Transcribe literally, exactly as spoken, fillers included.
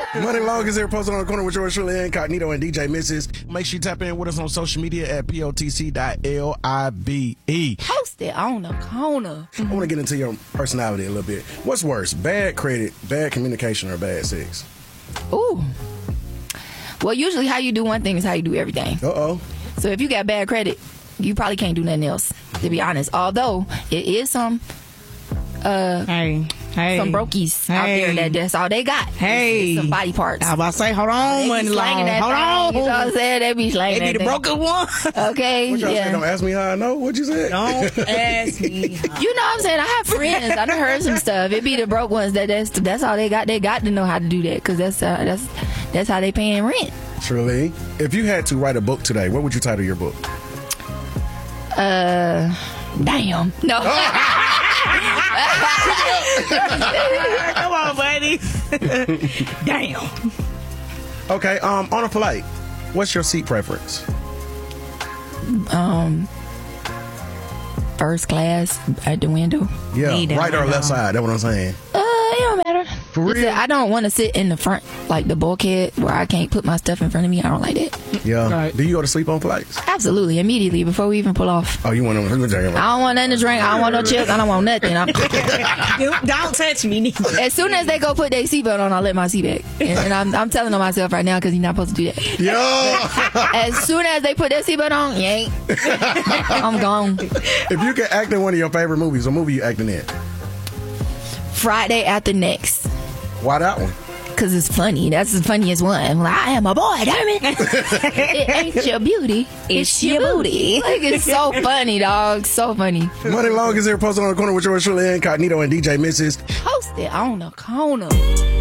Money Long is here, posted on the corner with yours truly, Incognito and D J Missus. Make sure you tap in with us on social media at P O T C dot L I V E. Post it on the corner. I want to get into your personality a little bit. What's worse, bad credit, bad communication, or bad sex? Ooh. Well, usually how you do one thing is how you do everything. Uh-oh. So if you got bad credit, you probably can't do nothing else, to be honest. Although, it is some uh, hey, hey, some brokies hey. out there that that's all they got. Hey. Some body parts. I was about to say, hold on, They Money be slanging Long. that Hold thing, on. you know what I'm saying? They be slanging They be that the thing. broken one. Okay, What y'all yeah. say? Don't ask me how I know. What'd you say? Don't ask me. You know what I'm saying? I have friends. I done heard some stuff. It be the broke ones that that's that's all they got. They got to know how to do that because that's uh, that's that's how they paying rent. Truly. If you had to write a book today, what would you title your book? Uh, damn. No. Come on, buddy. Damn. Okay, um, on a flight, what's your seat preference? Um, first class at the window. Yeah, Me down right or there. left side, that's what I'm saying. Uh, it don't matter. For real? Listen, I don't want to sit in the front, like the bulkhead, where I can't put my stuff in front of me. I don't like that. Yeah. Right. Do you go to sleep on flights? Absolutely, immediately before we even pull off. Oh, you want to... I don't want nothing to drink. I don't want no chips. I don't want nothing. I'm, Don't, don't touch me, neither. as soon as they go put their seatbelt on, I let my seat back. And, and I'm, I'm telling on myself right now because you're not supposed to do that. Yo! As soon as they put their seatbelt on, you ain't. I'm gone. If you could act in one of your favorite movies, what movie you acting in? Friday after next. Why that one? Because it's funny. That's the funniest one. Like, I am a boy, damn it. It ain't your beauty. It's your booty. Like, it's so funny, dog. So funny. Money Long is here, posted on the corner with yours truly, Incognito and D J Missus. Post it on the corner.